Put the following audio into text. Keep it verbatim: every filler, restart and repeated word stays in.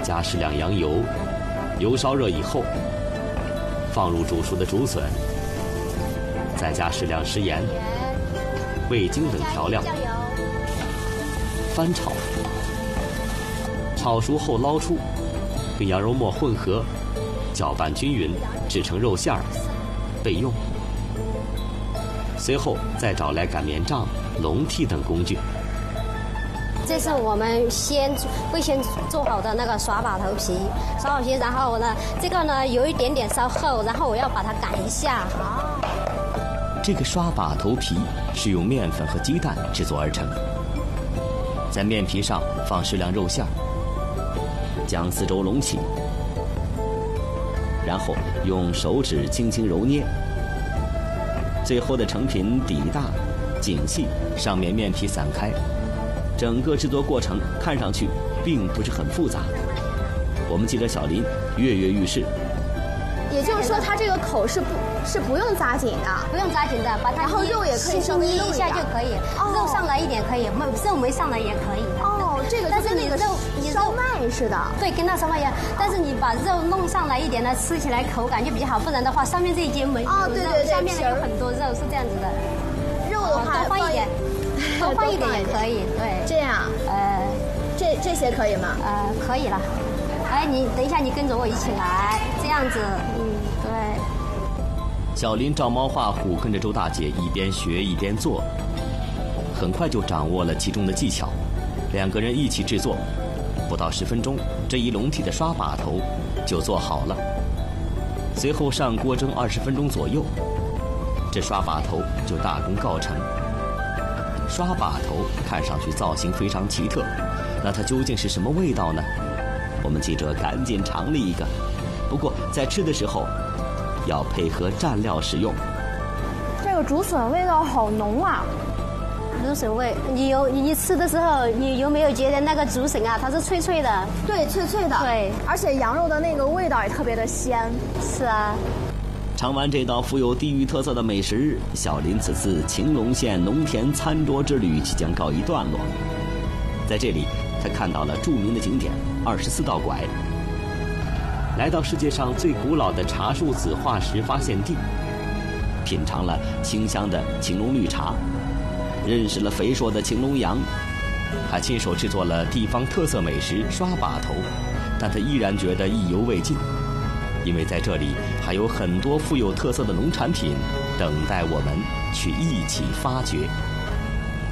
加适量羊油，油烧热以后，放入煮熟的竹笋，再加适量食盐、味精等调料，翻炒。炒熟后捞出，跟羊肉末混合，搅拌均匀，制成肉馅儿，备用。随后再找来擀面杖、笼屉等工具。 这是我们先会先做好的那个耍把头皮，耍好皮，然后呢，这个呢有一点点稍厚，然后我要把它擀一下。 这个刷把头皮是用面粉和鸡蛋制作而成，在面皮上放适量肉馅儿，将四周隆起，然后用手指轻轻揉捏，最后的成品底大、颈细，上面面皮散开。整个制作过程看上去并不是很复杂。我们记者小林跃跃欲试。 也就是说，它这个口是不是不用扎紧的？ 不用扎紧的，把它然后肉也可以稍微捏一下就可以，哦、肉上来一点可以，没肉没上来也可以。 哦，这个就是那个肉烧麦似的。对， 跟那烧麦一样，但是你把肉弄上来一点呢，吃起来口感就比较好，不然的话上面这一节没有哦，对对对， 下面有很多肉，是这样子的。 肉的话， 多放一点。多放一点也可以，对， 这样，呃，这这些可以吗？ 呃，可以了。哎，你等一下，你跟着我一起来，这样子，嗯，对。 小林照猫画虎，跟着周大姐一边学一边做，很快就掌握了其中的技巧。两个人一起制作，不到十分钟，这一笼屉的刷把头就做好了。随后上锅蒸二十分钟左右，这刷把头就大功告成。刷把头看上去造型非常奇特，那它究竟是什么味道呢？我们记者赶紧尝了一个，不过在吃的时候要配合蘸料使用。 这个竹笋味道好浓啊！ 竹笋味，你有你吃的时候，你有没有觉得那个竹笋啊，它是脆脆的？ 对，脆脆的。 对， 而且羊肉的那个味道也特别的鲜。 是啊。 尝完这道富有地域特色的美食，小林此次晴隆县农田餐桌之旅即将告一段落。在这里，他看到了著名的景点二十四道拐，来到世界上最古老的茶树籽化石发现地，品尝了清香的晴隆绿茶，认识了肥硕的晴隆羊，还亲手制作了地方特色美食刷把头，但他依然觉得意犹未尽。因为在这里还有很多富有特色的农产品等待我们去一起发掘。